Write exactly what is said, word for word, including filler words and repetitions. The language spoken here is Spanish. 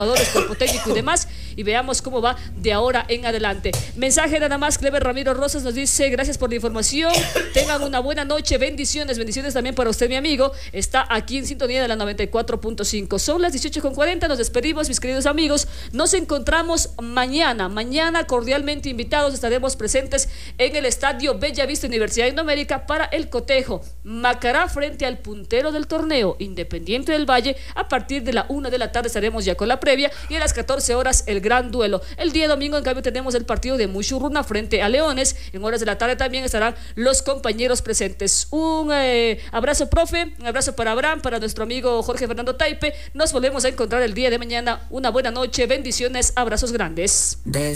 cuerpo técnico y demás, y veamos cómo va de ahora en adelante. Mensaje nada más, Cleber Ramiro Rosas nos dice: gracias por la información, tengan una buena noche, bendiciones, bendiciones también para usted, mi amigo. Está aquí en sintonía de la noventa y cuatro punto cinco. Son las dieciocho con cuarenta, nos despedimos, mis queridos amigos. Nos encontramos mañana, mañana cordialmente invitados, estaremos presentes en el estadio Bellavista Universidad de América para el cotejo Macará frente al puntero del torneo, Independiente del Valle. A partir de la una de la tarde estaremos ya con la previa, y a las catorce horas el gran duelo. El día domingo en cambio tenemos el partido de Muchurruna frente a Leones. En horas de la tarde también estarán los compañeros presentes. Un eh, abrazo, profe, un abrazo para Abraham, para nuestro amigo Jorge Fernando Taipe. Nos volvemos a encontrar el día de mañana. Una buena noche, bendiciones, abrazos grandes.